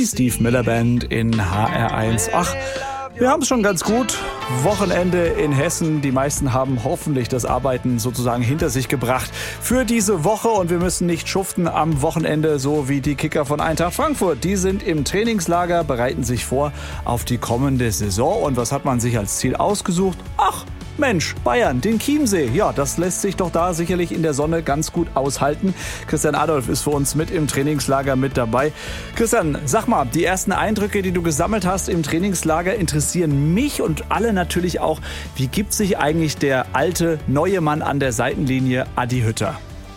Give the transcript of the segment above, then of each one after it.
die Steve Miller Band in HR1. Ach, wir haben es schon ganz gut. Wochenende in Hessen. Die meisten haben hoffentlich das Arbeiten sozusagen hinter sich gebracht für diese Woche. Und wir müssen nicht schuften am Wochenende, so wie die Kicker von Eintracht Frankfurt. Die sind im Trainingslager, bereiten sich vor auf die kommende Saison. Und was hat man sich als Ziel ausgesucht? Ach, Mensch, Bayern, den Chiemsee. Ja, das lässt sich doch da sicherlich in der Sonne ganz gut aushalten. Christian Adolf ist für uns mit im Trainingslager mit dabei. Christian, sag mal, die ersten Eindrücke, die du gesammelt hast im Trainingslager, interessieren mich und alle natürlich auch. Wie gibt sich eigentlich der alte, neue Mann an der Seitenlinie, Adi Hütter?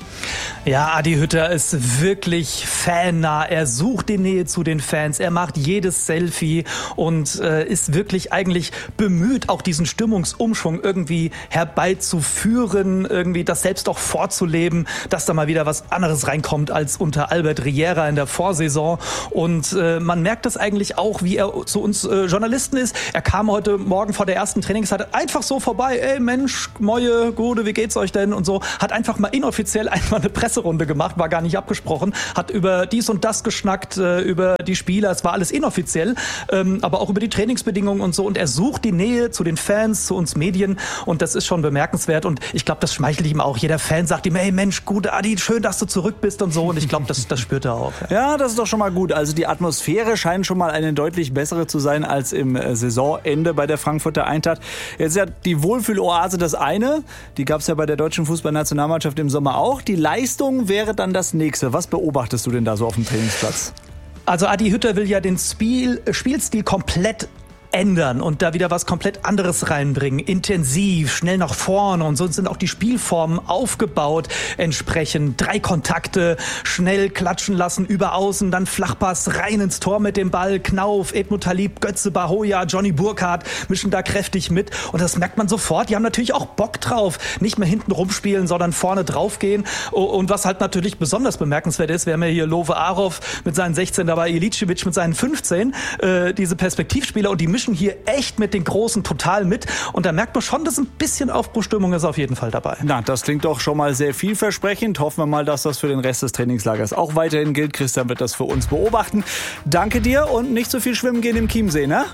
Ja, Adi Hütter ist wirklich fannah. Er sucht die Nähe zu den Fans. Er macht jedes Selfie und ist wirklich eigentlich bemüht, auch diesen Stimmungsumschwung irgendwie herbeizuführen, irgendwie das selbst auch vorzuleben, dass da mal wieder was anderes reinkommt als unter Albert Riera in der Vorsaison. Und man merkt das eigentlich auch, wie er zu uns Journalisten ist. Er kam heute Morgen vor der ersten Trainingszeit einfach so vorbei. Ey Mensch, Moje, Gute, wie geht's euch denn? Und so. Hat einfach mal inoffiziell einfach eine Presserunde gemacht, war gar nicht abgesprochen, hat über dies und das geschnackt, über die Spieler, es war alles inoffiziell, aber auch über die Trainingsbedingungen und so. Und er sucht die Nähe zu den Fans, zu uns Medien und das ist schon bemerkenswert und ich glaube, das schmeichelt ihm auch. Jeder Fan sagt ihm, hey Mensch, gut, Adi, schön, dass du zurück bist und so und ich glaube, das spürt er auch. Ja, das ist doch schon mal gut. Also die Atmosphäre scheint schon mal eine deutlich bessere zu sein als im Saisonende bei der Frankfurter Eintracht. Jetzt ist ja die Wohlfühloase das eine, die gab es ja bei der deutschen Fußballnationalmannschaft im Sommer auch. Die Leistung wäre dann das nächste. Was beobachtest du denn da so auf dem Trainingsplatz? Also Adi Hütter will ja den Spielstil komplett ändern und da wieder was komplett anderes reinbringen. Intensiv, schnell nach vorne und so sind auch die Spielformen aufgebaut. Entsprechend 3 Kontakte, schnell klatschen lassen, über außen, dann Flachpass rein ins Tor mit dem Ball. Knauf, Edmund Talib, Götze Bahoya, Johnny Burkhardt mischen da kräftig mit und das merkt man sofort. Die haben natürlich auch Bock drauf. Nicht mehr hinten rumspielen, sondern vorne draufgehen. Und was halt natürlich besonders bemerkenswert ist, wir haben ja hier Love Arov mit seinen 16, dabei Ilicevic mit seinen 15, diese Perspektivspieler und die mischen hier echt mit den Großen total mit. Und da merkt man schon, dass ein bisschen Aufbruchstimmung ist auf jeden Fall dabei. Na, das klingt doch schon mal sehr vielversprechend. Hoffen wir mal, dass das für den Rest des Trainingslagers auch weiterhin gilt. Christian wird das für uns beobachten. Danke dir und nicht so viel schwimmen gehen im Chiemsee, ne?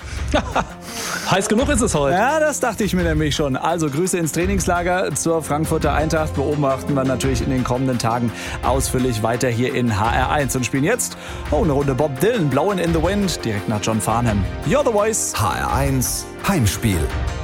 Heiß genug ist es heute. Ja, das dachte ich mir nämlich schon. Also Grüße ins Trainingslager zur Frankfurter Eintracht. Beobachten wir natürlich in den kommenden Tagen ausführlich weiter hier in HR1 und spielen jetzt eine Runde Bob Dylan, Blowin' in the Wind, direkt nach John Farnham. You're the Voice. HR1 Heimspiel.